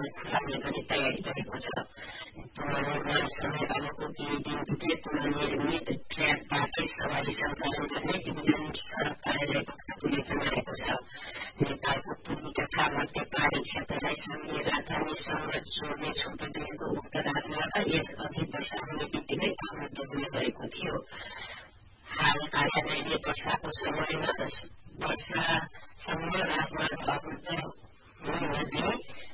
खुलाउने पनि तयारी गरेको छ। समयको केही दिनभित्रै पुनर्निर्मित ट्र्याकबाट सवारी सञ्चालन गर्ने डिभिजन सडक कार्यालयको खाँचोले जनाएको छ। नेपालको पूर्वी तथा मध्य पहाडी क्षेत्रलाई संघीय राजधानीसँग जोड्ने छुट्टो दिएको उक्त राजमार्ग यस अघि वर्षा हुने बित्तिकै अवरुद्ध हुने गरेको थियो। हाल कार्यालयले वर्षाको समयमा राजमार्ग अवरुद्ध हुन नदिने